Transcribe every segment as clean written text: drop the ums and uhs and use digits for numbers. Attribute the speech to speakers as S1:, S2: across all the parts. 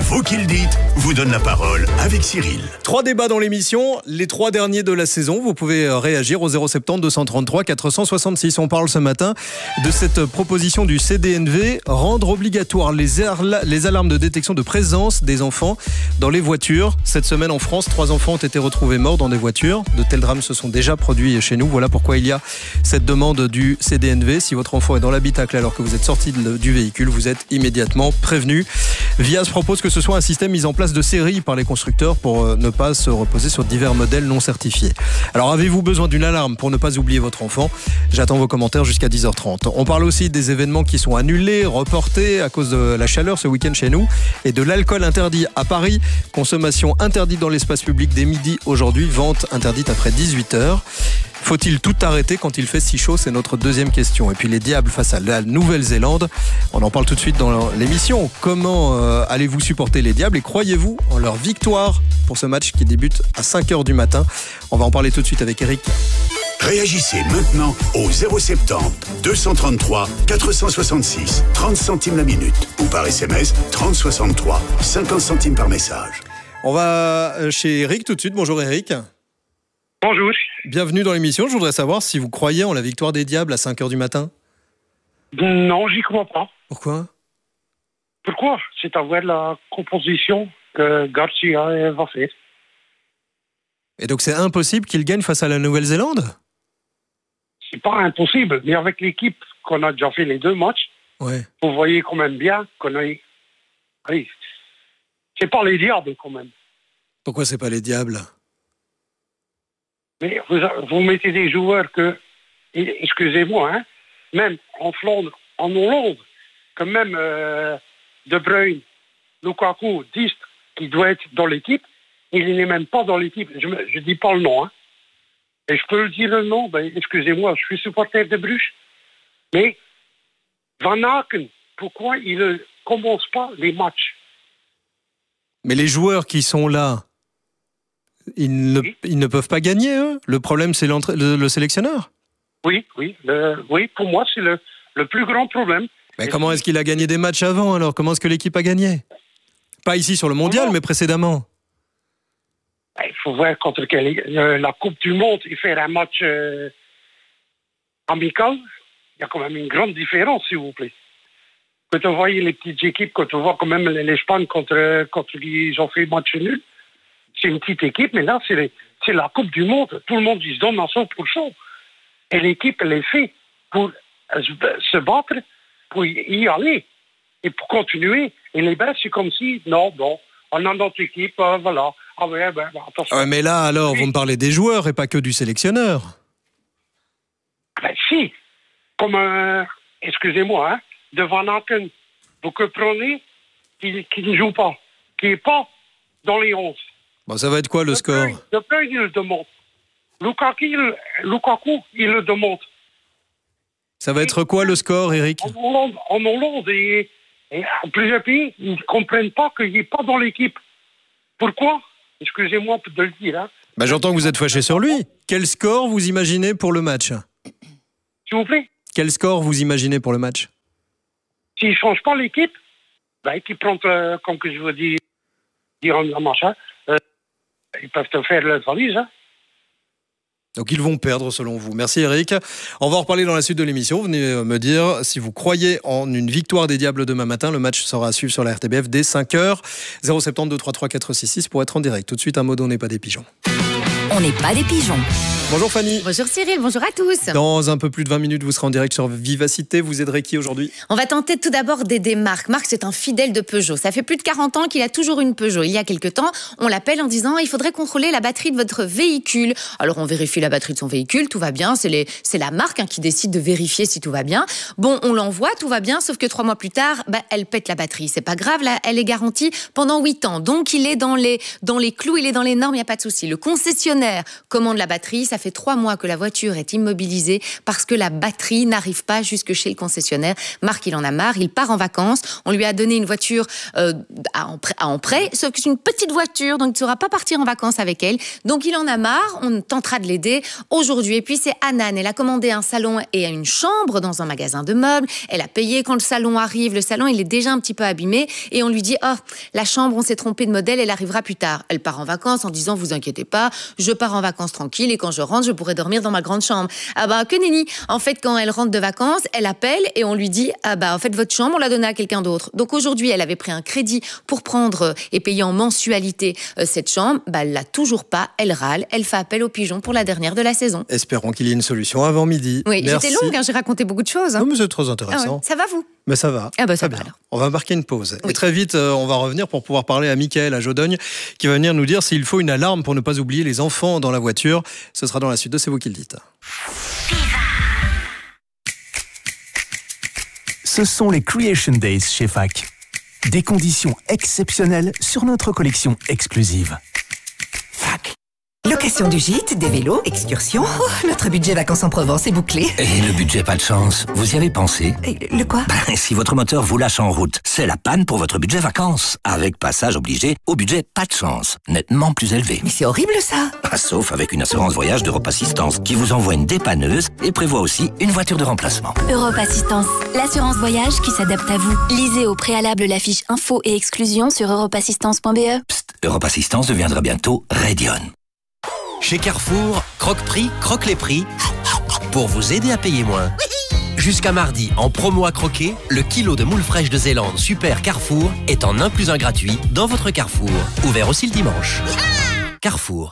S1: Vous qui le dites vous donne la parole avec Cyril.
S2: 3 débats dans l'émission, les 3 derniers de la saison. Vous pouvez réagir au 070 233 466. On parle ce matin de cette proposition du CDNV, rendre obligatoire les alarmes de détection de présence des enfants dans les voitures. Cette semaine en France, 3 enfants ont été retrouvés morts dans des voitures. De tels drames se sont déjà produits chez nous. Voilà pourquoi il y a cette demande du CDNV. Si votre enfant est dans l'habitacle alors que vous êtes sorti du véhicule, vous êtes immédiatement prévenu. Vias propose que ce soit un système mis en place de série par les constructeurs pour ne pas se reposer sur divers modèles non certifiés. Alors avez-vous besoin d'une alarme pour ne pas oublier votre enfant ? J'attends vos commentaires jusqu'à 10h30. On parle aussi des événements qui sont annulés, reportés à cause de la chaleur ce week-end chez nous et de l'alcool interdit à Paris. Consommation interdite dans l'espace public dès midi aujourd'hui, vente interdite après 18h. Faut-il tout arrêter quand il fait si chaud ? C'est notre deuxième question. Et puis les Diables face à la Nouvelle-Zélande. On en parle tout de suite dans l'émission. Comment allez-vous supporter les Diables et croyez-vous en leur victoire pour ce match qui débute à 5h du matin ? On va en parler tout de suite avec Eric.
S1: Réagissez maintenant au 070 233 466 30 centimes la minute ou par SMS 3063 50 centimes par message.
S2: On va chez Eric tout de suite. Bonjour Eric.
S3: Bonjour.
S2: Bienvenue dans l'émission. Je voudrais savoir si vous croyez en la victoire des Diables à 5h du matin.
S3: Non, j'y crois pas.
S2: Pourquoi ?
S3: Pourquoi ? C'est à voir la composition que Garcia va faire.
S2: Et donc c'est impossible qu'ils gagnent face à la Nouvelle-Zélande ?
S3: C'est pas impossible, mais avec l'équipe qu'on a déjà fait les 2 matchs,
S2: Ouais.
S3: vous voyez quand même bien qu'on a... Oui. C'est pas les Diables quand même.
S2: Pourquoi c'est pas les Diables ?
S3: Mais vous mettez des joueurs que... Excusez-moi, hein, même en Flandre, en Hollande, que même De Bruyne, Lukaku, Dist, qui doit être dans l'équipe, il n'est même pas dans l'équipe. Je dis pas le nom, hein. Et je peux le dire le nom, excusez-moi, je suis supporter de Bruges. Mais Van Aken, pourquoi il ne commence pas les matchs ?
S2: Mais les joueurs qui sont là, ils ne peuvent pas gagner, eux ? Le problème, c'est le sélectionneur ?
S3: Oui, pour moi, c'est le plus grand problème.
S2: Mais comment est-ce qu'il a gagné des matchs avant, alors ? Comment est-ce que l'équipe a gagné ? Pas ici sur le mondial, mais précédemment.
S3: Il faut voir contre la Coupe du Monde et faire un match amical. Il y a quand même une grande différence, s'il vous plaît. Quand on voit les petites équipes, quand on voit quand même l'Espagne quand ils ont fait match nul, c'est une petite équipe, mais là, c'est la Coupe du Monde. Tout le monde il se donne à 100%. Et l'équipe, elle est faite pour se battre, pour y aller et pour continuer. Et les Belges, c'est comme si, non, bon, on a notre équipe, voilà. Ah ouais, attention.
S2: Ouais, mais là, alors, vous me parlez des joueurs et pas que du sélectionneur.
S3: Si, comme, excusez-moi, hein, de Van Aken, vous comprenez qui ne joue pas, qui n'est pas dans les 11.
S2: Bon, ça va être quoi le score ?
S3: De Bruyne, il le demande. Lukaku, il le demande.
S2: Ça va être quoi le score, Eric ?
S3: En Hollande et en plusieurs pays, ils ne comprennent pas qu'il n'est pas dans l'équipe. Pourquoi ? Excusez-moi de le dire. Hein.
S2: J'entends que vous êtes fâché sur lui. Quel score vous imaginez pour le match ?
S3: S'il vous plaît ?
S2: Quel score vous imaginez pour le match ?
S3: S'ils ne changent pas l'équipe, qu'ils prennent, comme que je veux dire en machin, ils peuvent te faire leur valise. Hein.
S2: Donc ils vont perdre selon vous. Merci Eric. On va en reparler dans la suite de l'émission. Venez me dire si vous croyez en une victoire des Diables demain matin. Le match sera à suivre sur la RTBF dès 5h. 070 233 466 pour être en direct. Tout de suite un mot d'On n'est pas des pigeons.
S4: On n'est pas des pigeons.
S2: Bonjour Fanny.
S4: Bonjour Cyril, bonjour à tous.
S2: Dans un peu plus de 20 minutes, vous serez en direct sur Vivacité. Vous aiderez qui aujourd'hui ?
S4: On va tenter tout d'abord d'aider Marc. Marc, c'est un fidèle de Peugeot. Ça fait plus de 40 ans qu'il a toujours une Peugeot. Il y a quelques temps, on l'appelle en disant « Il faudrait contrôler la batterie de votre véhicule ». Alors, on vérifie la batterie de son véhicule, tout va bien. C'est la marque qui décide de vérifier si tout va bien. Bon, on l'envoie, tout va bien, sauf que 3 mois plus tard, elle pète la batterie. C'est pas grave, là, elle est garantie pendant 8 ans. Donc, il est dans les clous, il est dans les normes, il n'y a pas de souci. Le concessionnaire concessionnaire commande la batterie. Ça fait 3 mois que la voiture est immobilisée parce que la batterie n'arrive pas jusque chez le concessionnaire. Marc, il en a marre, il part en vacances. On lui a donné une voiture en prêt, sauf que c'est une petite voiture, donc il ne saura pas partir en vacances avec elle. Donc il en a marre, on tentera de l'aider aujourd'hui. Et puis c'est Anan, elle a commandé un salon et une chambre dans un magasin de meubles. Elle a payé quand le salon arrive. Le salon, il est déjà un petit peu abîmé. Et on lui dit, oh, la chambre, on s'est trompé de modèle, elle arrivera plus tard. Elle part en vacances en disant, vous inquiétez pas, je pars en vacances tranquille et quand je rentre, je pourrai dormir dans ma grande chambre. Ah bah, que nenni. En fait, quand elle rentre de vacances, elle appelle et on lui dit, ah bah, en fait, votre chambre, on l'a donnée à quelqu'un d'autre. Donc aujourd'hui, elle avait pris un crédit pour prendre et payer en mensualité cette chambre. Bah, elle l'a toujours pas. Elle râle. Elle fait appel aux pigeons pour la dernière de la saison.
S2: Espérons qu'il y ait une solution avant midi.
S4: Oui,
S2: merci.
S4: j'étais longue, hein, j'ai raconté beaucoup de choses. Hein.
S2: Non, mais c'est très intéressant.
S4: Ah ouais. Ça va, vous?
S2: Mais ça va.
S4: Ah bah, ça
S2: très
S4: va,
S2: bien.
S4: alors.
S2: On va marquer une pause.
S4: Oui.
S2: Et très vite, on va revenir pour pouvoir parler à Mickaël à Jodogne, qui va venir nous dire s'il faut une alarme pour ne pas oublier les enfants dans la voiture. Ce sera dans la suite de C'est vous qui le dites.
S5: Ce sont les Creation Days chez FAC. Des conditions exceptionnelles sur notre collection exclusive. FAC.
S6: Location du gîte, des vélos, excursions. Oh, notre budget vacances en Provence est bouclé.
S7: Et le budget pas de chance, vous y avez pensé?
S6: Le quoi?
S7: Si votre moteur vous lâche en route, c'est la panne pour votre budget vacances. Avec passage obligé au budget pas de chance, nettement plus élevé.
S6: Mais c'est horrible ça.
S7: Sauf avec une assurance voyage d'Europe Assistance qui vous envoie une dépanneuse et prévoit aussi une voiture de remplacement.
S8: Europe Assistance, l'assurance voyage qui s'adapte à vous. Lisez au préalable la fiche info et exclusion sur europeassistance.be.
S7: Psst, Europe Assistance deviendra bientôt Radion. Chez Carrefour, Croque-Prix, croque les prix pour vous aider à payer moins. Jusqu'à mardi, en promo à croquer, le kilo de moules fraîches de Zélande Super Carrefour est en 1 + 1 gratuit dans votre Carrefour. Ouvert aussi le dimanche. Carrefour.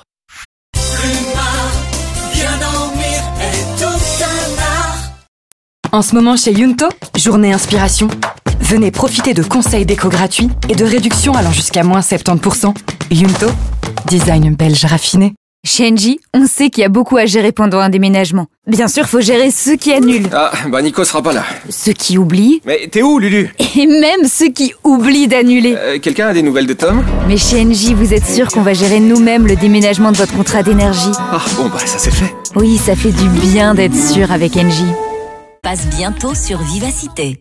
S9: En ce moment chez Yunto, journée inspiration. Venez profiter de conseils déco gratuits et de réductions allant jusqu'à moins 70%. Yunto, design belge raffiné.
S10: Chez Engie, on sait qu'il y a beaucoup à gérer pendant un déménagement. Bien sûr, faut gérer ceux qui annulent.
S11: Ah, bah Nico sera pas là.
S10: Ceux qui oublient.
S11: Mais t'es où, Lulu?
S10: Et même ceux qui oublient d'annuler.
S11: Quelqu'un a des nouvelles de Tom?
S10: Mais chez Engie, vous êtes sûr qu'on va gérer nous-mêmes le déménagement de votre contrat d'énergie?
S11: Ah, bon bah ça c'est fait.
S10: Oui, ça fait du bien d'être sûr avec Engie.
S6: Passe bientôt sur Vivacité.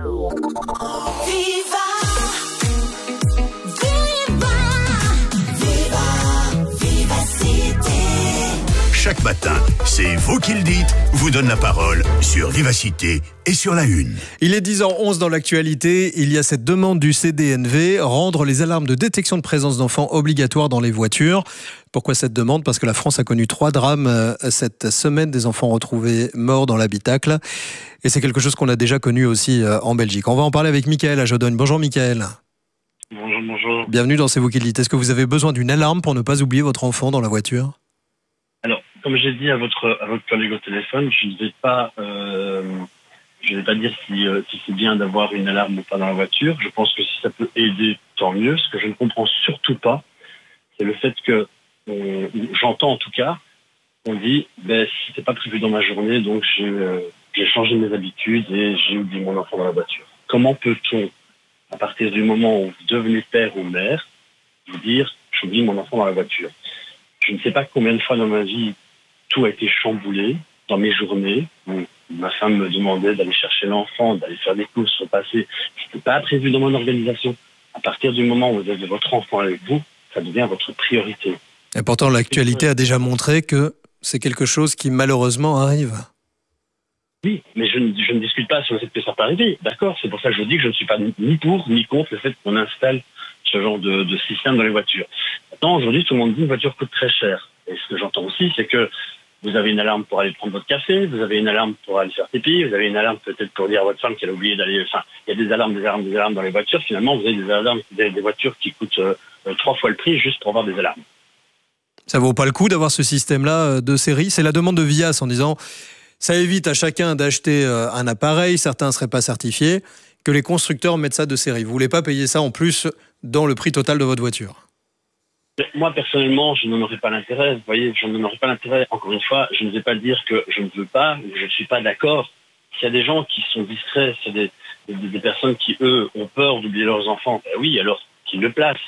S1: Chaque matin, c'est vous qui le dites, vous donne la parole sur Vivacité et sur la Une.
S2: Il est 10h11 dans l'actualité. Il y a cette demande du CDNV, rendre les alarmes de détection de présence d'enfants obligatoires dans les voitures. Pourquoi cette demande? Parce que la France a connu 3 drames cette semaine, des enfants retrouvés morts dans l'habitacle. Et c'est quelque chose qu'on a déjà connu aussi en Belgique. On va en parler avec Mickaël à Jodogne. Bonjour Mickaël.
S12: Bonjour, bonjour.
S2: Bienvenue dans C'est vous qui le dites. Est-ce que vous avez besoin d'une alarme pour ne pas oublier votre enfant dans la voiture?
S12: Alors, comme j'ai dit à votre collègue au téléphone, je ne vais pas dire si c'est bien d'avoir une alarme ou pas dans la voiture. Je pense que si ça peut aider, tant mieux. Ce que je ne comprends surtout pas, c'est le fait que, j'entends en tout cas, on dit, si c'est pas prévu dans ma journée, donc j'ai changé mes habitudes et j'ai oublié mon enfant dans la voiture. Comment peut-on, à partir du moment où vous devenez père ou mère, vous dire, j'oublie mon enfant dans la voiture? Je ne sais pas combien de fois dans ma vie tout a été chamboulé dans mes journées où ma femme me demandait d'aller chercher l'enfant, d'aller faire des courses, repasser. C'était pas prévu dans mon organisation. À partir du moment où vous avez votre enfant avec vous, ça devient votre priorité.
S2: Et pourtant, l'actualité a déjà montré que c'est quelque chose qui malheureusement arrive.
S12: Oui, mais je ne discute pas sur le fait que ça peut arriver. D'accord, c'est pour ça que je dis que je ne suis pas ni pour ni contre le fait qu'on installe ce genre de système dans les voitures. Maintenant, aujourd'hui, tout le monde dit une voiture coûte très cher. Et ce que j'entends aussi, c'est que vous avez une alarme pour aller prendre votre café, vous avez une alarme pour aller faire pipi, vous avez une alarme peut-être pour dire à votre femme qu'elle a oublié d'aller... Enfin, il y a des alarmes dans les voitures. Finalement, vous avez des voitures qui coûtent 3 fois le prix juste pour avoir des alarmes.
S2: Ça vaut pas le coup d'avoir ce système-là de série? C'est la demande de Vias en disant ça évite à chacun d'acheter un appareil, certains ne seraient pas certifiés, que les constructeurs mettent ça de série. Vous voulez pas payer ça en plus dans le prix total de votre voiture?
S12: Moi, personnellement, je n'en aurais pas l'intérêt. Vous voyez, je n'en aurais pas l'intérêt. Encore une fois, je ne vais pas dire que je ne veux pas ou que je ne suis pas d'accord. S'il y a des gens qui sont distraits, s'il y a des personnes qui, eux, ont peur d'oublier leurs enfants, oui, alors qu'ils le placent.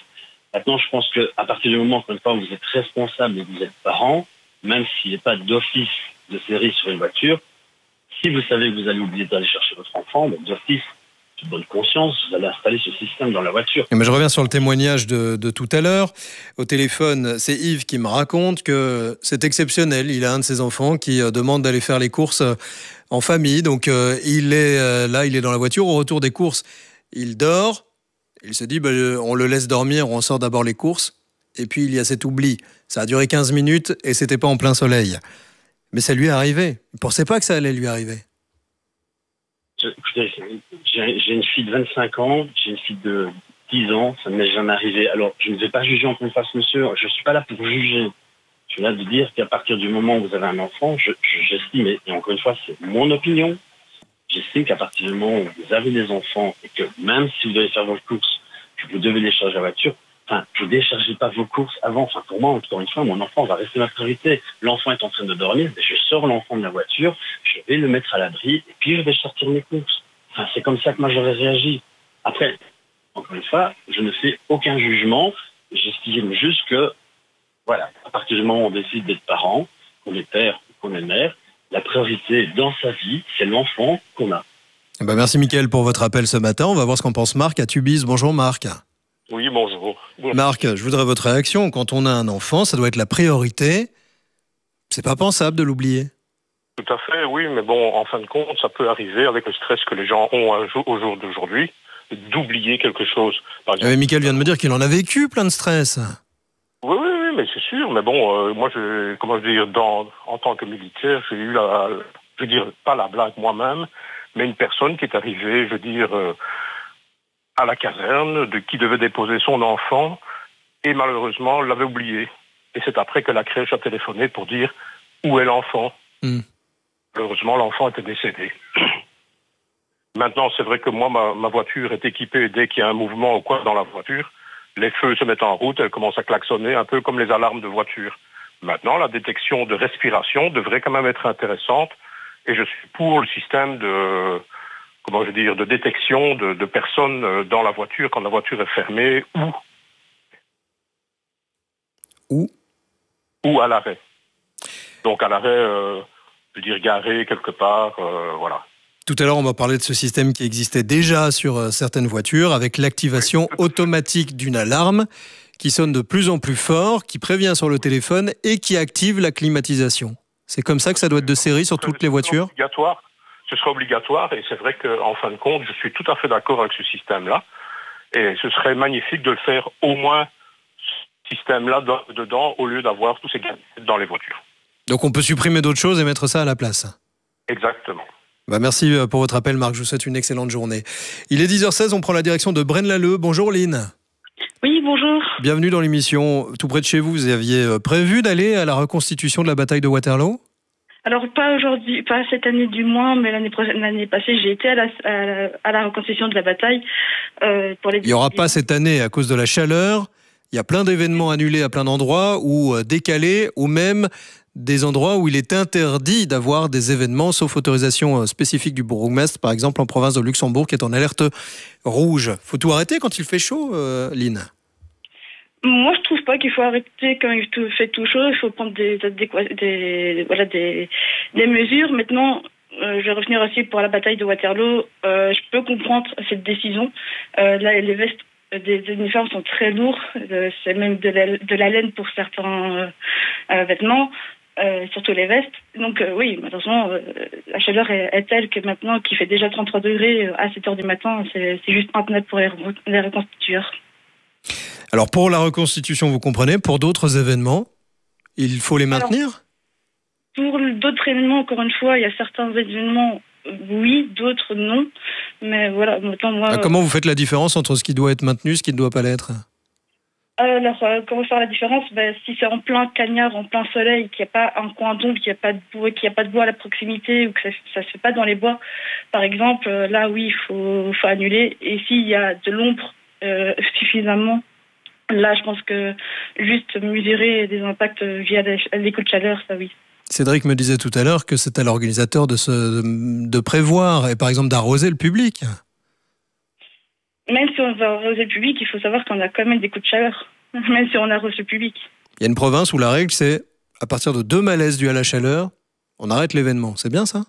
S12: Maintenant, je pense qu'à partir du moment, encore une fois, où vous êtes responsable et que vous êtes parent, même s'il n'y a pas d'office de série sur une voiture, si vous savez que vous allez oublier d'aller chercher votre enfant, d'office, de bonne conscience, vous allez installer ce système dans la voiture.
S2: Mais je reviens sur le témoignage de tout à l'heure. Au téléphone, c'est Yves qui me raconte que c'est exceptionnel. Il a un de ses enfants qui demande d'aller faire les courses en famille. Donc il est là, il est dans la voiture. Au retour des courses, il dort. Il se dit, on le laisse dormir, on sort d'abord les courses. Et puis il y a cet oubli. Ça a duré 15 minutes et c'était pas en plein soleil. Mais ça lui est arrivé. Il ne pensait pas que ça allait lui arriver.
S12: Écoutez, j'ai une fille de 25 ans, j'ai une fille de 10 ans, ça ne m'est jamais arrivé. Alors, je ne vais pas juger encore une fois ce monsieur, je ne suis pas là pour juger. Je suis là de dire qu'à partir du moment où vous avez un enfant, j'estime, et encore une fois, c'est mon opinion, j'estime qu'à partir du moment où vous avez des enfants et que même si vous devez faire vos courses, que vous devez décharger la voiture, je ne déchargez pas vos courses avant. Pour moi, encore une fois, mon enfant va rester ma priorité. L'enfant est en train de dormir, je sors l'enfant de la voiture, je vais le mettre à l'abri et puis je vais sortir mes courses. C'est comme ça que moi j'aurais réagi. Après, encore une fois, je ne fais aucun jugement. J'estime juste que, voilà, à partir du moment où on décide d'être parent, qu'on est père ou qu'on est mère, la priorité dans sa vie, c'est l'enfant qu'on a.
S2: Merci Mickaël pour votre appel ce matin. On va voir ce qu'en pense Marc à Tubize. Bonjour Marc.
S13: Oui, bonjour.
S2: Marc, je voudrais votre réaction. Quand on a un enfant, ça doit être la priorité. C'est pas pensable de l'oublier.
S13: Tout à fait, oui, mais bon, en fin de compte, ça peut arriver avec le stress que les gens ont au jour d'aujourd'hui, d'oublier quelque chose. Par exemple,
S2: Mickaël vient de me dire qu'il en a vécu plein de stress.
S13: Oui, mais c'est sûr. Mais bon, moi, en tant que militaire, j'ai eu pas la blague moi-même, mais une personne qui est arrivée, à la caserne, qui devait déposer son enfant, et malheureusement l'avait oublié. Et c'est après que la crèche a téléphoné pour dire où est l'enfant. Malheureusement, l'enfant était décédé. Maintenant, c'est vrai que moi, ma voiture est équipée, dès qu'il y a un mouvement ou quoi dans la voiture, les feux se mettent en route, elles commencent à klaxonner, un peu comme les alarmes de voiture. Maintenant, la détection de respiration devrait quand même être intéressante, et je suis pour le système de détection de personnes dans la voiture quand la voiture est fermée ou à l'arrêt. Donc à l'arrêt, garé quelque part, voilà.
S2: Tout à l'heure, on va parler de ce système qui existait déjà sur certaines voitures avec l'activation automatique d'une alarme qui sonne de plus en plus fort, qui prévient sur le téléphone et qui active la climatisation. C'est comme ça que ça doit être de série sur toutes les voitures ?
S13: Ce sera obligatoire et c'est vrai qu'en fin de compte, je suis tout à fait d'accord avec ce système-là. Et ce serait magnifique de le faire au moins ce système-là dedans au lieu d'avoir tous ces gadgets dans les voitures.
S2: Donc on peut supprimer d'autres choses et mettre ça à la place.
S13: Exactement.
S2: Merci pour votre appel Marc, je vous souhaite une excellente journée. Il est 10h16, on prend la direction de Braine-l'Alleud. Bonjour Lynn.
S14: Oui, bonjour.
S2: Bienvenue dans l'émission. Tout près de chez vous, vous aviez prévu d'aller à la reconstitution de la bataille de Waterloo ?
S14: Alors pas aujourd'hui, pas cette année du moins, mais l'année passée, j'ai été à la reconstitution de la bataille. Pour les...
S2: Il n'y aura pas cette année à cause de la chaleur. Il y a plein d'événements annulés à plein d'endroits ou décalés, ou même des endroits où il est interdit d'avoir des événements, sauf autorisation spécifique du bourgmestre, par exemple en province de Luxembourg, qui est en alerte rouge. Faut tout arrêter quand il fait chaud, Lynn ?
S14: Moi, je trouve pas qu'il faut arrêter quand il fait tout chaud. Il faut prendre des mesures. Maintenant, je vais revenir aussi pour la bataille de Waterloo. Je peux comprendre cette décision. Là, les vestes des uniformes sont très lourds. C'est même de la laine pour certains vêtements, surtout les vestes. Donc oui, malheureusement, la chaleur est telle que maintenant, qu'il fait déjà 33 degrés à 7 heures du matin, c'est juste intenable pour les reconstitueurs.
S2: Alors pour la reconstitution, vous comprenez, pour d'autres événements, il faut les maintenir ?
S14: Pour d'autres événements, encore une fois, il y a certains événements, oui, d'autres non. Mais voilà, maintenant moi...
S2: Comment vous faites la différence entre ce qui doit être maintenu et ce qui ne doit pas l'être ?
S14: Alors, comment faire la différence ? Si c'est en plein cagnard, en plein soleil, qu'il n'y a pas un coin d'ombre, qu'il n'y a pas de bois à la proximité, ou que ça ne se fait pas dans les bois, par exemple, là, oui, il faut annuler. Et s'il y a de l'ombre suffisamment, là, je pense que juste mesurer des impacts via les coups de chaleur, ça oui.
S2: Cédric me disait tout à l'heure que c'est à l'organisateur de prévoir et par exemple d'arroser le public.
S14: Même si on va arroser le public, il faut savoir qu'on a quand même des coups de chaleur. même si on a reçu public.
S2: Il y a une province où la règle, c'est à partir de 2 malaises dus à la chaleur, on arrête l'événement. C'est bien ça ?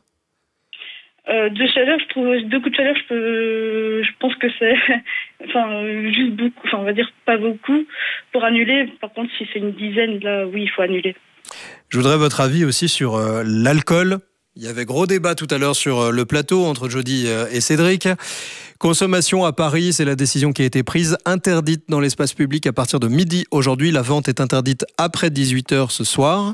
S14: De chaleur, je trouve 2 coups de chaleur, je pense que c'est, juste beaucoup, on va dire pas beaucoup pour annuler. Par contre, si c'est une dizaine, là, oui, il faut annuler.
S2: Je voudrais votre avis aussi sur l'alcool. Il y avait gros débat tout à l'heure sur le plateau entre Jody et Cédric. Consommation à Paris, c'est la décision qui a été prise, interdite dans l'espace public à partir de midi aujourd'hui. La vente est interdite après 18h ce soir.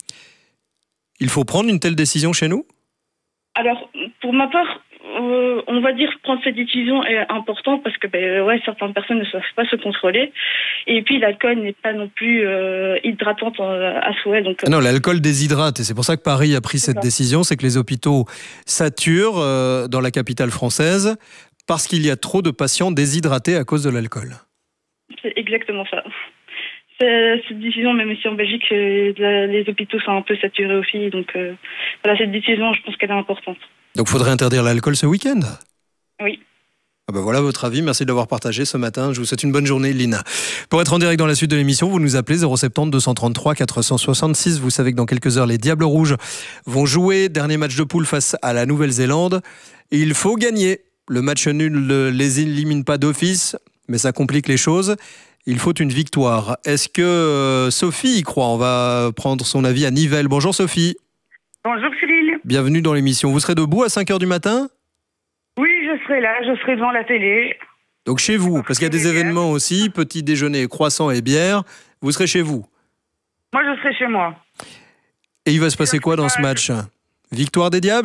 S2: Il faut prendre une telle décision chez nous ?
S14: Alors, pour ma part, on va dire prendre cette décision est important parce que certaines personnes ne savent pas se contrôler. Et puis, l'alcool n'est pas non plus hydratante à souhait. Donc,
S2: non, l'alcool déshydrate. Et c'est pour ça que Paris a pris cette décision. C'est que les hôpitaux saturent dans la capitale française parce qu'il y a trop de patients déshydratés à cause de l'alcool.
S14: C'est exactement ça. Cette décision, même si en Belgique, les hôpitaux sont un peu saturés aussi. Donc, cette décision, je pense qu'elle est importante. Donc,
S2: il faudrait interdire l'alcool ce week-end ?
S14: Oui.
S2: Voilà votre avis. Merci de l'avoir partagé ce matin. Je vous souhaite une bonne journée, Lina. Pour être en direct dans la suite de l'émission, vous nous appelez 070 233 466. Vous savez que dans quelques heures, les Diables Rouges vont jouer. Dernier match de poule face à la Nouvelle-Zélande. Et il faut gagner. Le match nul ne les élimine pas d'office, mais ça complique les choses. Il faut une victoire. Est-ce que Sophie y croit ? On va prendre son avis à Nivelles. Bonjour Sophie.
S15: Bonjour Cyril.
S2: Bienvenue dans l'émission. Vous serez debout à 5h du matin ?
S15: Oui, je serai là, je serai devant la télé.
S2: Donc chez vous, parce qu'il y a des événements aussi, petit déjeuner, croissant et bière. Vous serez chez vous ?
S15: Moi, je serai chez moi.
S2: Et il va se passer quoi dans ce match ? Victoire des Diables ?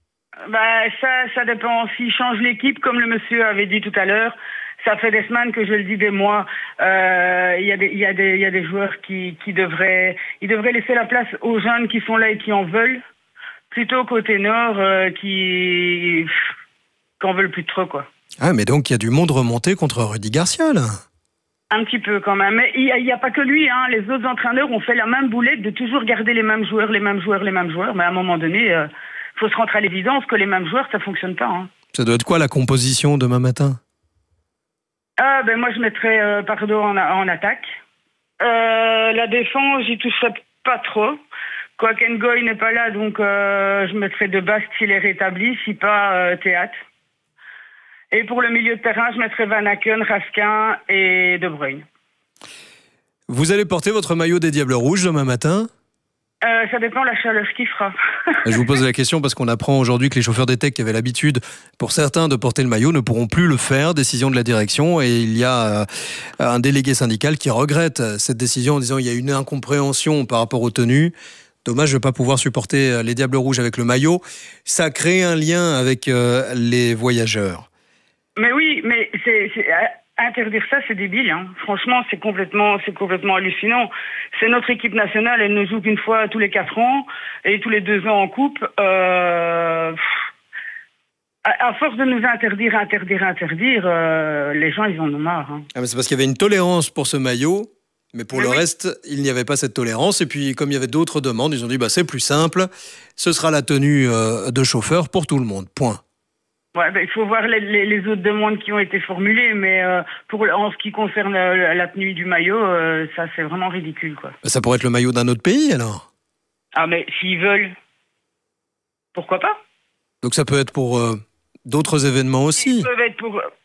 S15: Ça dépend. S'ils changent l'équipe, comme le monsieur avait dit tout à l'heure, ça fait des semaines que je le dis, des mois. Il y a des joueurs qui devraient laisser la place aux jeunes qui sont là et qui en veulent, plutôt qu'aux ténors qui en veulent plus trop, quoi.
S2: Ah, mais donc il y a du monde remonté contre Rudy Garcia, là.
S15: Un petit peu quand même. Mais il n'y a pas que lui, hein. Les autres entraîneurs ont fait la même boulette de toujours garder les mêmes joueurs. Mais à un moment donné, faut se rentrer à l'évidence que les mêmes joueurs, ça fonctionne pas, hein.
S2: Ça doit être quoi la composition demain matin ?
S15: Moi je mettrais Pardo en attaque. La défense, j'y toucherais pas trop. Quoiqu'Engoy n'est pas là, donc je mettrais De Bast s'il est rétabli, si pas Théâtre. Et pour le milieu de terrain, je mettrais Van Aken, Raskin et De Bruyne.
S2: Vous allez porter votre maillot des Diables Rouges demain matin ?
S15: Ça dépend de la chaleur qu'il fera.
S2: Je vous pose la question parce qu'on apprend aujourd'hui que les chauffeurs des techs qui avaient l'habitude, pour certains, de porter le maillot ne pourront plus le faire. Décision de la direction. Et il y a un délégué syndical qui regrette cette décision en disant qu'il y a une incompréhension par rapport aux tenues. Dommage de ne pas pouvoir supporter les Diables Rouges avec le maillot. Ça crée un lien avec les voyageurs.
S15: Mais oui, mais interdire ça, c'est débile, hein. Franchement, c'est complètement hallucinant. C'est notre équipe nationale, elle ne joue qu'une fois tous les 4 ans et tous les 2 ans en coupe. À force de nous interdire, les gens, ils en ont marre, hein.
S2: Ah, mais c'est parce qu'il y avait une tolérance pour ce maillot, mais pour le reste, il n'y avait pas cette tolérance. Et puis, comme il y avait d'autres demandes, ils ont dit c'est plus simple, ce sera la tenue de chauffeur pour tout le monde, point.
S15: Ouais, il faut voir les autres demandes qui ont été formulées, mais en ce qui concerne la tenue du maillot, ça c'est vraiment ridicule, quoi.
S2: Ça pourrait être le maillot d'un autre pays, alors ?
S15: Ah, mais s'ils veulent, pourquoi pas ?
S2: Donc ça peut être pour d'autres événements aussi ?
S15: Ça peut être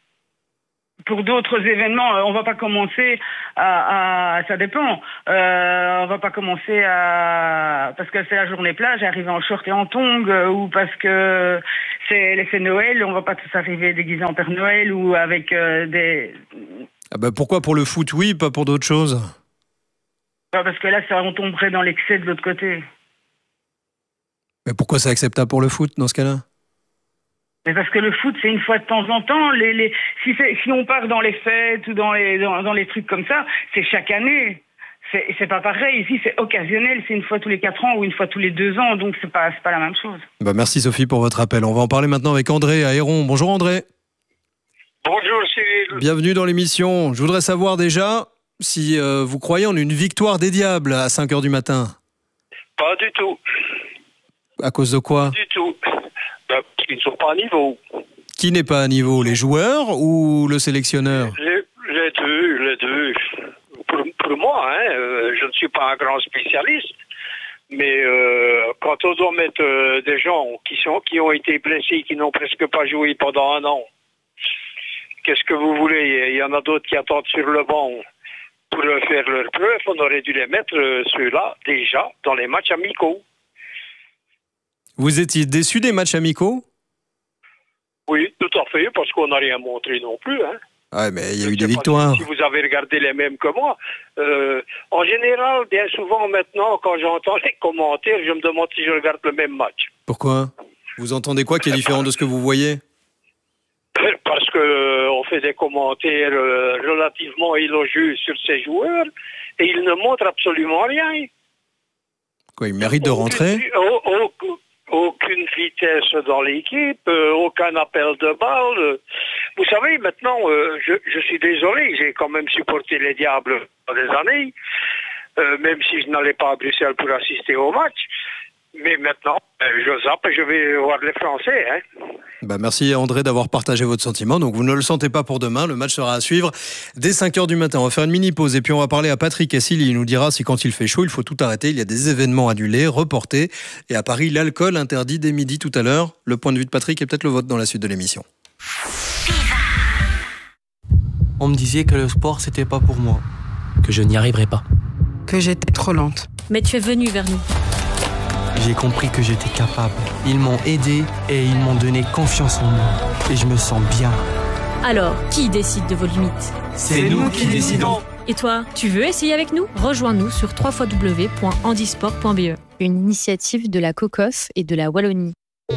S15: pour d'autres événements. On va pas commencer ça dépend. On va pas commencer parce que c'est la journée plage, arriver en short et en tongs, ou parce que c'est Noël, on va pas tous arriver déguisés en Père Noël ou avec des...
S2: pourquoi pour le foot, oui, pas pour d'autres choses ?
S15: Parce que là, on tomberait dans l'excès de l'autre côté.
S2: Mais pourquoi c'est acceptable pour le foot dans ce cas-là ?
S15: Mais parce que le foot, c'est une fois de temps en temps. Si on part dans les fêtes ou dans les trucs comme ça, c'est chaque année. C'est pas pareil. Ici, c'est occasionnel. C'est une fois tous les 4 ans ou une fois tous les 2 ans. Donc, c'est pas la même chose.
S2: Merci Sophie pour votre appel. On va en parler maintenant avec André à Héron. Bonjour André.
S16: Bonjour Cyril.
S2: Bienvenue dans l'émission. Je voudrais savoir déjà si vous croyez en une victoire des Diables à 5h du matin.
S16: Pas du tout.
S2: À cause de quoi ?
S16: Pas du tout. Ils ne sont pas à niveau.
S2: Qui n'est pas à niveau ? Les joueurs ou le sélectionneur ?
S16: Les deux. suis pas un grand spécialiste, mais quand on doit mettre des gens qui ont été blessés, qui n'ont presque pas joué pendant un an, qu'est-ce que vous voulez? Il y en a d'autres qui attendent sur le banc pour faire leur preuve. On aurait dû les mettre, ceux-là, déjà, dans les matchs amicaux.
S2: Vous étiez déçu des matchs amicaux?
S16: Oui, tout à fait, parce qu'on n'a rien montré non plus. Hein.
S2: Ouais, mais il y a eu des victoires.
S16: Si vous avez regardé les mêmes que moi, en général, bien souvent maintenant, quand j'entends les commentaires, je me demande si je regarde le même match.
S2: Pourquoi? Vous entendez quoi qui est différent de ce que vous voyez?
S16: Parce que on fait des commentaires relativement élogieux sur ces joueurs et ils ne montrent absolument rien.
S2: Quoi, ils méritent de rentrer?
S16: Aucune vitesse dans l'équipe, aucun appel de balle. Vous savez, maintenant, je suis désolé, j'ai quand même supporté les Diables pendant des années, même si je n'allais pas à Bruxelles pour assister au match. Mais maintenant, je zappe et je vais voir les Français. Hein.
S2: Bah merci André d'avoir partagé votre sentiment. Donc vous ne le sentez pas pour demain. Le match sera à suivre dès 5h du matin. On va faire une mini-pause et puis on va parler à Patrick Assil. Il nous dira si quand il fait chaud, il faut tout arrêter. Il y a des événements annulés, reportés. Et à Paris, l'alcool interdit dès midi tout à l'heure. Le point de vue de Patrick est peut-être le vôtre dans la suite de l'émission.
S17: On me disait que le sport, c'était pas pour moi. Que je n'y arriverais pas.
S18: Que j'étais trop lente.
S19: Mais tu es venu vers nous.
S17: J'ai compris que j'étais capable. Ils m'ont aidé et ils m'ont donné confiance en moi. Et je me sens bien.
S19: Alors, qui décide de vos limites?
S17: C'est nous qui décidons.
S19: Et toi, tu veux essayer avec nous? Rejoins-nous sur www.handisport.be.
S20: Une initiative de la COCOF et de la Wallonie.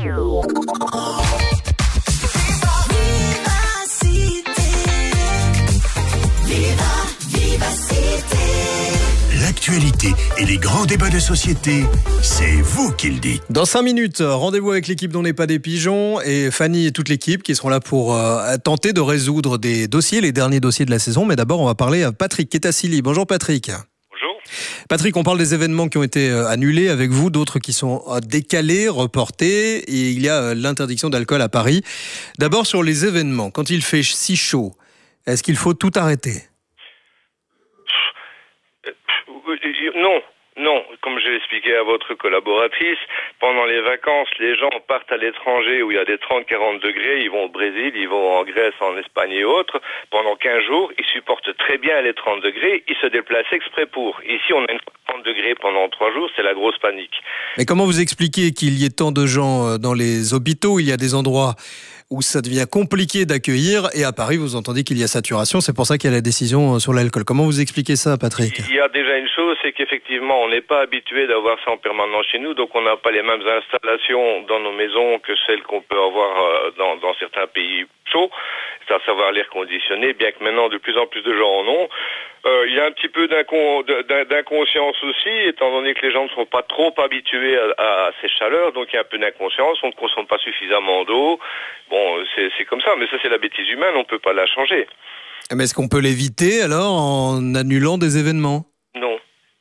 S1: L'actualité et les grands débats de société, c'est vous qui le dites.
S2: Dans 5 minutes, rendez-vous avec l'équipe dont n'est pas des pigeons et Fanny et toute l'équipe qui seront là pour tenter de résoudre des dossiers, les derniers dossiers de la saison. Mais d'abord, on va parler à Patrick qui est à Silly. Bonjour Patrick.
S21: Bonjour.
S2: Patrick, on parle des événements qui ont été annulés avec vous, d'autres qui sont décalés, reportés, et il y a l'interdiction d'alcool à Paris. D'abord sur les événements, quand il fait si chaud, est-ce qu'il faut tout arrêter ?
S21: Non. Comme j'ai expliqué à votre collaboratrice, pendant les vacances, les gens partent à l'étranger où il y a des 30-40 degrés, ils vont au Brésil, ils vont en Grèce, en Espagne et autres. Pendant 15 jours, ils supportent très bien les 30 degrés, ils se déplacent exprès pour. Ici, on a une 30 degrés pendant 3 jours, c'est la grosse panique.
S2: Mais comment vous expliquez qu'il y ait tant de gens dans les hôpitaux? Il y a des endroits où ça devient compliqué d'accueillir, et à Paris, vous entendez qu'il y a saturation, c'est pour ça qu'il y a la décision sur l'alcool. Comment vous expliquez ça, Patrick ?
S21: Il y a déjà une chose, c'est qu'effectivement, on n'est pas habitué d'avoir ça en permanence chez nous, donc on n'a pas les mêmes installations dans nos maisons que celles qu'on peut avoir dans certains pays chauds, c'est à savoir l'air conditionné, bien que maintenant de plus en plus de gens en ont. Il y a un petit peu d'inconscience aussi, étant donné que les gens ne sont pas trop habitués à ces chaleurs, donc il y a un peu d'inconscience, on ne consomme pas suffisamment d'eau. Bon, c'est comme ça, mais ça c'est la bêtise humaine, on ne peut pas la changer.
S2: Mais est-ce qu'on peut l'éviter alors en annulant des événements ?
S21: Non,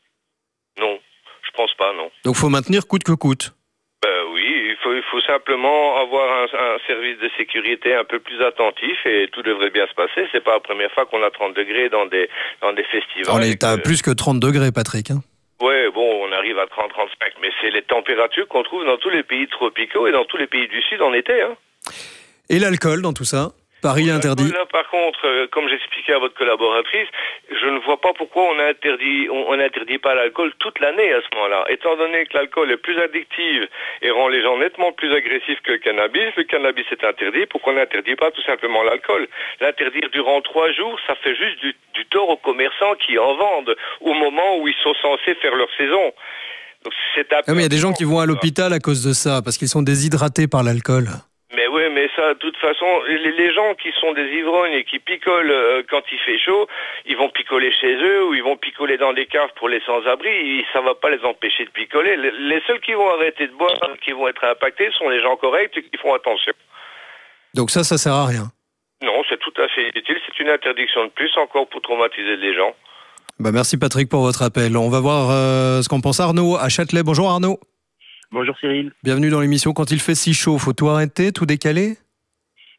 S21: je pense pas, non.
S2: Donc il faut maintenir coûte que coûte.
S21: Oui, il faut simplement avoir un service de sécurité un peu plus attentif et tout devrait bien se passer. C'est pas la première fois qu'on a 30 degrés dans des festivals.
S2: On est à plus que 30 degrés, Patrick.
S21: Ouais, bon, on arrive à 30-35, mais c'est les températures qu'on trouve dans tous les pays tropicaux et dans tous les pays du Sud en été. Hein.
S2: Et l'alcool dans tout ça ? Paris interdit.
S21: Là, par contre, comme j'expliquais à votre collaboratrice, je ne vois pas pourquoi on n'interdit pas l'alcool toute l'année à ce moment-là. Étant donné que l'alcool est plus addictif et rend les gens nettement plus agressifs que le cannabis est interdit, pourquoi on n'interdit pas tout simplement l'alcool ? L'interdire durant 3 jours, ça fait juste du tort aux commerçants qui en vendent au moment où ils sont censés faire leur saison. Donc,
S2: mais il y a des gens qui vont à l'hôpital à cause de ça, parce qu'ils sont déshydratés par l'alcool.
S21: Mais oui, mais ça, de toute façon, les gens qui sont des ivrognes et qui picolent quand il fait chaud, ils vont picoler chez eux ou ils vont picoler dans des caves pour les sans-abri. Ça va pas les empêcher de picoler. Les seuls qui vont arrêter de boire, qui vont être impactés, sont les gens corrects et qui font attention.
S2: Donc ça sert à rien.
S21: Non, c'est tout à fait utile. C'est une interdiction de plus encore pour traumatiser les gens.
S2: Merci Patrick pour votre appel. On va voir ce qu'en pense Arnaud à Châtelet. Bonjour Arnaud.
S22: Bonjour Cyril.
S2: Bienvenue dans l'émission. Quand il fait si chaud, faut tout arrêter, tout décaler ?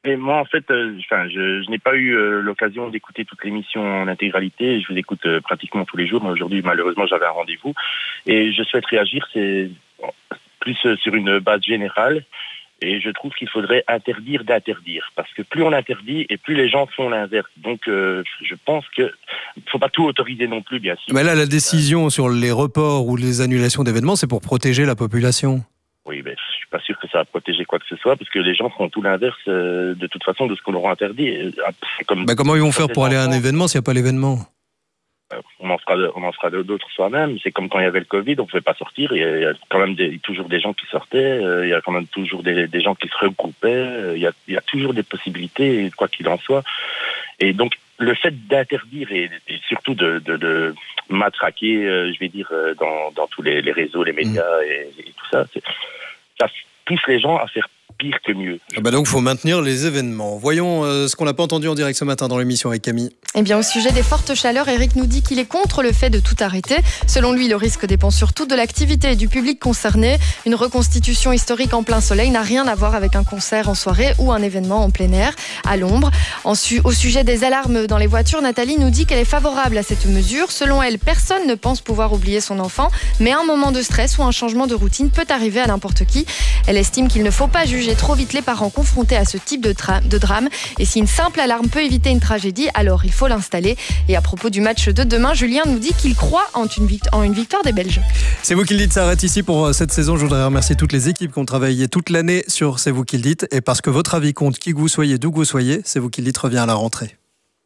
S3: Et moi, en fait, je n'ai pas eu l'occasion d'écouter toute l'émission en intégralité. Je vous écoute pratiquement tous les jours. Mais aujourd'hui, malheureusement, j'avais un rendez-vous. Et je souhaite réagir, c'est plus sur une base générale. Et je trouve qu'il faudrait interdire d'interdire. Parce que plus on interdit, et plus les gens font l'inverse. Donc, je pense qu'il ne faut pas tout autoriser non plus, bien sûr.
S2: Mais là, la décision sur les reports ou les annulations d'événements, c'est pour protéger la population.
S3: Oui, mais je suis pas sûr que ça va protéger quoi que ce soit, parce que les gens font tout l'inverse de toute façon de ce qu'on leur a interdit.
S2: Comment ils vont faire pour aller à un événement s'il n'y a pas l'événement ?
S3: On en fera d'autres soi-même. C'est comme quand il y avait le Covid, on pouvait pas sortir. Il y a quand même toujours des gens qui sortaient. Il y a quand même toujours des gens qui se regroupaient. Il y a toujours des possibilités, quoi qu'il en soit. Et donc, le fait d'interdire et surtout de matraquer, je vais dire, dans tous les réseaux, les médias et tout ça, ça pousse les gens à faire pire que mieux.
S2: Donc, il faut maintenir les événements. Voyons ce qu'on n'a pas entendu en direct ce matin dans l'émission avec Camille.
S22: Eh bien, au sujet des fortes chaleurs, Eric nous dit qu'il est contre le fait de tout arrêter. Selon lui, le risque dépend surtout de l'activité et du public concerné. Une reconstitution historique en plein soleil n'a rien à voir avec un concert en soirée ou un événement en plein air, à l'ombre. Au sujet des alarmes dans les voitures, Nathalie nous dit qu'elle est favorable à cette mesure. Selon elle, personne ne pense pouvoir oublier son enfant, mais un moment de stress ou un changement de routine peut arriver à n'importe qui. Elle estime qu'il ne faut pas juger trop vite les parents confrontés à ce type de drame. Et si une simple alarme peut éviter une tragédie, alors il faut l'installer. Et à propos du match de demain, Julien nous dit qu'il croit en une victoire des Belges.
S2: C'est vous qui le dites, ça arrête ici pour cette saison. Je voudrais remercier toutes les équipes qui ont travaillé toute l'année sur C'est vous qui le dites. Et parce que votre avis compte, qui que vous soyez, d'où que vous soyez, C'est vous qui le dites revient à la rentrée.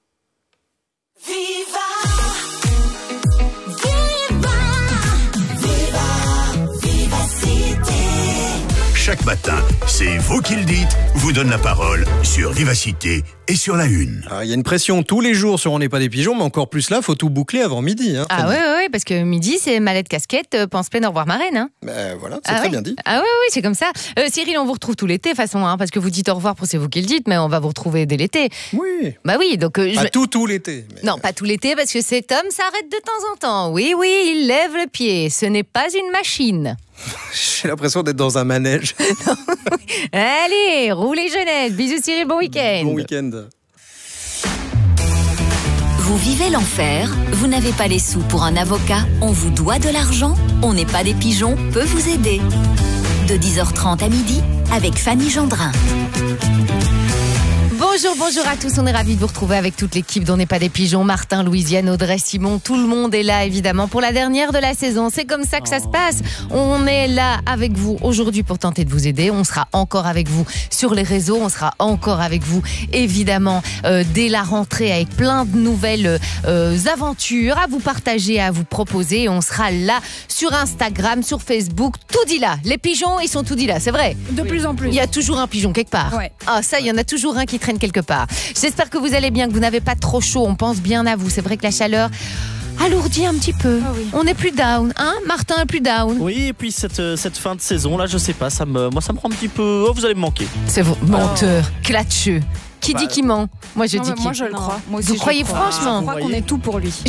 S1: Chaque matin, c'est vous qui le dites, vous donne la parole sur Vivacité et sur la Une.
S2: Il y a une pression tous les jours sur On n'est pas des pigeons, mais encore plus là, il faut tout boucler avant midi.
S4: Oui, parce que midi, c'est mallette casquette, pense pleine, au revoir marraine.
S2: Voilà, c'est très bien dit.
S4: Oui, c'est comme ça. Cyril, on vous retrouve tout l'été, de toute façon, parce que vous dites au revoir pour C'est vous qui le dites, mais on va vous retrouver dès l'été.
S2: Oui.
S4: Oui, donc...
S2: Pas tout l'été. Mais...
S4: Non, pas tout l'été, parce que cet homme s'arrête de temps en temps. Oui, il lève le pied. Ce n'est pas une machine.
S2: J'ai l'impression d'être dans un manège.
S4: Allez, roulez jeunesse. Bisous Cyril, bon week-end.
S2: Bon week-end.
S23: Vous vivez l'enfer, vous n'avez pas les sous pour un avocat, on vous doit de l'argent, On n'est pas des pigeons peut vous aider. De 10h30 à midi, avec Fanny Gendrin.
S4: Bonjour à tous, on est ravis de vous retrouver avec toute l'équipe d'On n'est pas des pigeons, Martin, Louisiane, Audrey, Simon, tout le monde est là évidemment pour la dernière de la saison, c'est comme ça que ça se passe. On est là avec vous aujourd'hui pour tenter de vous aider, on sera encore avec vous sur les réseaux, on sera encore avec vous évidemment dès la rentrée avec plein de nouvelles aventures à vous partager, à vous proposer, on sera là sur Instagram, sur Facebook, tout dit là, les pigeons ils sont tout dit là, c'est vrai.
S22: De plus en plus.
S4: Il y a toujours un pigeon quelque part.
S22: Ouais.
S4: Ah ça, il y en a toujours un qui traîne quelque part. J'espère que vous allez bien, que vous n'avez pas trop chaud. On pense bien à vous. C'est vrai que la chaleur alourdit un petit peu.
S22: Ah oui.
S4: On n'est plus down, hein ? Martin est plus down.
S24: Oui, et puis cette fin de saison là, je sais pas, moi ça me prend un petit peu. Oh, vous allez me manquer.
S4: C'est vous, menteur, clatcheux. Qui dit qu'il ment ? Moi je dis qu'il.
S22: Moi je le crois. Moi aussi,
S4: vous croyez franchement ?
S22: Je crois qu'on est tout pour lui.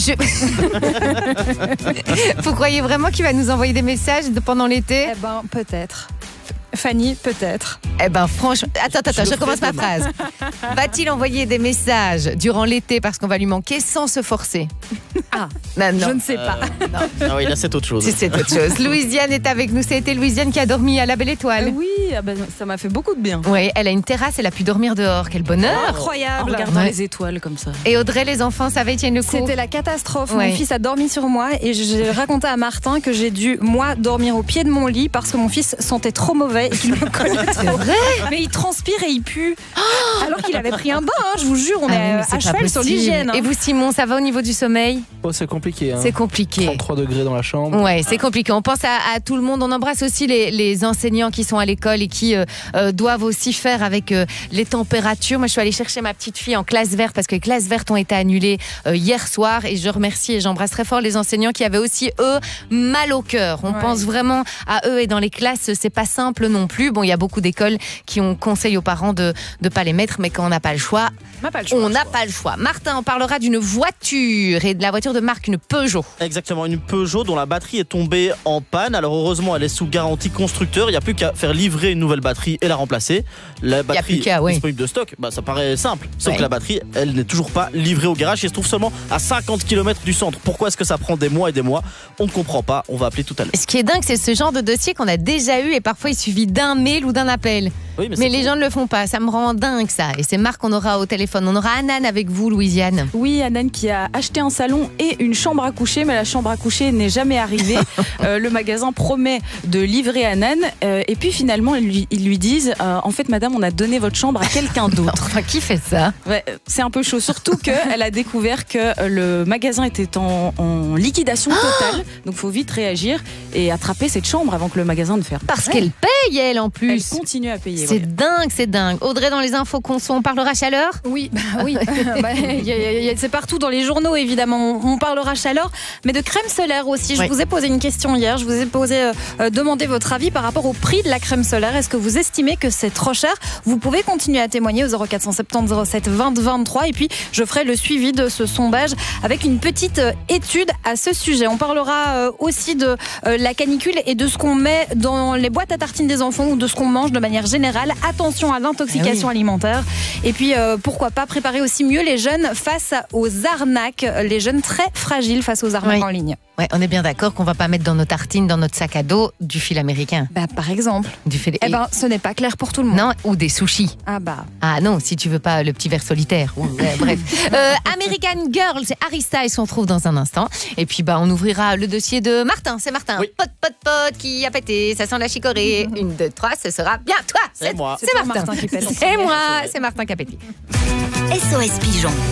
S4: Vous croyez vraiment qu'il va nous envoyer des messages pendant l'été ?
S22: Eh ben peut-être. Fanny, peut-être.
S4: Eh ben franchement, attends, je recommence ma phrase. Va-t-il envoyer des messages durant l'été parce qu'on va lui manquer sans se forcer ?
S22: Ah,
S4: non.
S22: Je ne sais pas.
S24: Non. Ah oui, là c'est autre chose.
S4: C'est autre chose. Louisiane est avec nous. C'était Louisiane qui a dormi à la Belle Étoile.
S22: Oui, ça m'a fait beaucoup de bien.
S4: Oui, elle a une terrasse, elle a pu dormir dehors. Quel bonheur.
S22: Incroyable.
S20: En regardant les étoiles comme ça.
S4: Et Audrey, les enfants, ça va, Étienne le coup ?
S22: C'était la catastrophe. Mon fils a dormi sur moi et j'ai raconté à Martin que j'ai dû, moi, dormir au pied de mon lit parce que mon fils sentait trop mauvais et qu'il me connaît trop.
S4: C'est vrai ?
S22: Mais il transpire et il pue. Alors qu'il avait pris un bain, je vous jure, on est à cheval sur l'hygiène.
S4: Et vous, Simon, ça va au niveau du sommeil ?
S24: Oh, c'est compliqué.
S4: C'est compliqué.
S24: 33 degrés dans la chambre.
S4: Ouais, c'est compliqué. On pense à tout le monde. On embrasse aussi les enseignants qui sont à l'école et qui doivent aussi faire avec les températures. Moi, je suis allée chercher ma petite fille en classe verte parce que les classes vertes ont été annulées hier soir. Et je remercie et j'embrasse très fort les enseignants qui avaient aussi, eux, mal au cœur. On pense vraiment à eux et dans les classes, c'est pas simple non plus. Bon, il y a beaucoup d'écoles qui conseillent aux parents de ne pas les mettre, mais quand on n'a pas le choix, on n'a pas le choix. Martin, on parlera d'une voiture et de la voiture de marque, une Peugeot.
S24: Exactement, une Peugeot dont la batterie est tombée en panne. Alors heureusement, elle est sous garantie constructeur. Il n'y a plus qu'à faire livrer une nouvelle batterie et la remplacer. La batterie disponible de stock, ça paraît simple. Sauf que la batterie, elle n'est toujours pas livrée au garage. Elle se trouve seulement à 50 km du centre. Pourquoi est-ce que ça prend des mois et des mois? On ne comprend pas. On va appeler tout à l'heure.
S4: Ce qui est dingue, c'est ce genre de dossier qu'on a déjà eu et parfois il suffit d'un mail ou d'un appel.
S24: Oui,
S4: mais les gens ne le font pas. Ça me rend dingue ça. Et c'est Marc qu'on aura au téléphone. On aura Anan avec vous, Louisiane.
S5: Oui, Anan qui a acheté un salon et une chambre à coucher, mais la chambre à coucher n'est jamais arrivée. Le magasin promet de livrer Anan et puis finalement ils lui disent en fait madame, on a donné votre chambre à quelqu'un d'autre.
S4: Enfin, qui fait ça?
S5: Ouais, c'est un peu chaud, surtout qu'elle a découvert que le magasin était en liquidation totale, donc il faut vite réagir et attraper cette chambre avant que le magasin ne ferme.
S4: Parce qu'elle paye elle en plus.
S5: Elle continue à payer.
S4: C'est dingue, c'est dingue. Audrey, dans les infos conso, on parlera chaleur?
S7: Oui, c'est partout dans les journaux évidemment. On parlera chaleur, mais de crème solaire aussi. Je vous ai posé une question hier. Je vous ai demandé votre avis par rapport au prix de la crème solaire. Est-ce que vous estimez que c'est trop cher? Vous pouvez continuer à témoigner au 0470 07 20 23 et puis je ferai le suivi de ce sondage avec une petite étude à ce sujet. On parlera aussi de la canicule et de ce qu'on met dans les boîtes à tartines des enfants ou de ce qu'on mange de manière générale. Attention à l'intoxication alimentaire. Et puis pourquoi pas préparer aussi mieux les jeunes face aux arnaques, les jeunes très fragiles face aux arnaques en ligne.
S4: Ouais, on est bien d'accord qu'on va pas mettre dans nos tartines, dans notre sac à dos, du fil américain.
S7: Par exemple.
S4: Du fil.
S7: Ce n'est pas clair pour tout le monde.
S4: Non, ou des sushis. Ah non, si tu veux pas le petit verre solitaire. Bref. American Girl, c'est Harry Styles qu'on trouve dans un instant. Et puis on ouvrira le dossier de Martin. C'est Martin. Oui. Pot qui a pété. Ça sent la chicorée. 1, 2, 3, ce sera bien toi.
S24: C'est moi.
S4: C'est Martin qui pète. C'est moi. C'est Martin qui a pété.
S23: SOS Pigeon.